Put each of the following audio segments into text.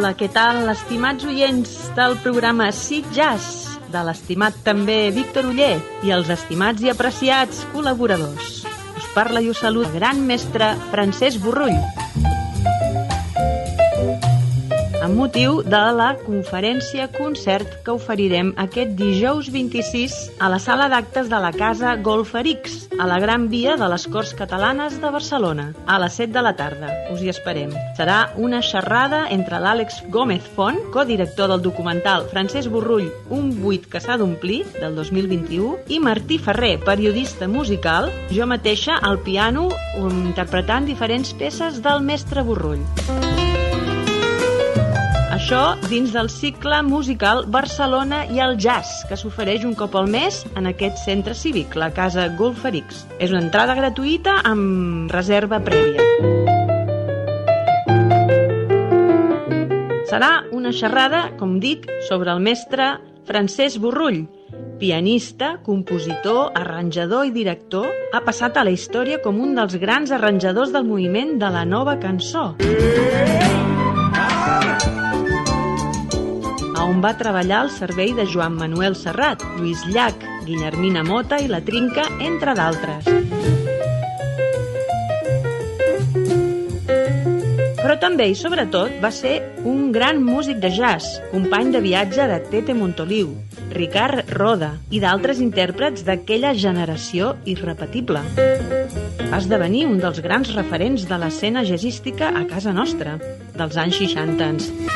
Hola, què tal, estimats oients del programa Sit Jazz, de l'estimat també Víctor Oller i els estimats i apreciats col·laboradors. Us parla i us saluda el gran mestre Francesc Borrull, amb motiu de la conferència-concert que oferirem aquest dijous 26 a la sala d'actes de la Casa Golferix, a la Gran Via de les Corts Catalanes de Barcelona, a les 7 de la tarda. Us hi esperem. Serà una xerrada entre l'Àlex Gómez Font, codirector del documental Francesc Borrull, un buit que s'ha d'omplir, del 2021, i Martí Ferrer, periodista musical, jo mateixa al piano, interpretant diferents peces del mestre Borrull. Això dins del cicle musical Barcelona i el Jazz, que s'ofereix un cop al mes en aquest centre cívic, la Casa Golferix. És una entrada gratuïta amb reserva prèvia. Serà una xerrada, com dic, sobre el mestre Francesc Borrull, pianista, compositor, arranjador i director. Ha passat a la història com un dels grans arranjadors del moviment de la nova cançó, on va treballar al servei de Joan Manuel Serrat, Lluís Llach, Guillermina Motta i La Trinca, entre d'altres. Però també i sobretot va ser un gran músic de jazz, company de viatge de Tete Montoliu, Ricard Roda i d'altres intèrprets d'aquella generació irrepetible. Va esdevenir un dels grans referents de l'escena jazzística a casa nostra, dels anys 60.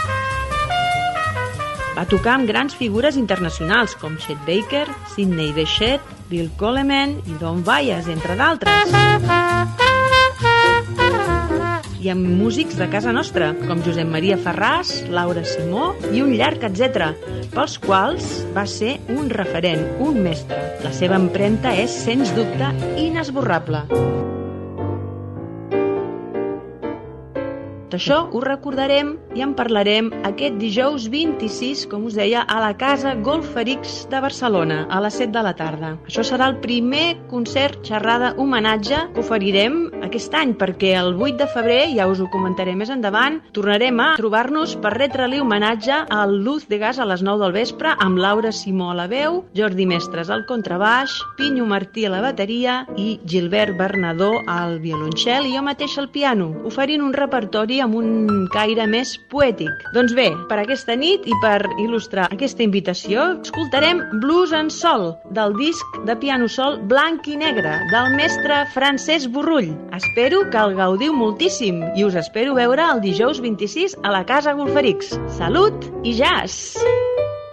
Va tocar amb grans figures internacionals com Chet Baker, Sidney Bechet, Bill Coleman i Don Byas, entre d'altres. I amb músics de casa nostra, com Josep Maria Ferràs, Laura Simó i un llarg etcètera, pels quals va ser un referent, un mestre. La seva empremta és, sens dubte, inesborrable. D'això ho recordarem i en parlarem aquest dijous 26, com us deia, a la Casa Golferix de Barcelona, a les 7 de la tarda. Això serà el primer concert xerrada homenatge que oferirem aquest any, perquè el 8 de febrer, ja us ho comentaré més endavant, tornarem a trobar-nos per retre-li homenatge al Luz de Gas a les 9 del vespre, amb Laura Simó a la veu, Jordi Mestres al contrabaix, Pinyo Martí a la bateria i Gilbert Bernadó al violoncel i jo mateix al piano, oferint un repertori amb un caire més poètic. Doncs bé, per aquesta nit i per il·lustrar aquesta invitació, escoltarem Blues en Sol, del disc de piano sol Blanc i Negre, del mestre Francesc Borrull. Espero que el gaudiu moltíssim i us espero veure el dijous 26 a la Casa Golferix. Salut i jazz!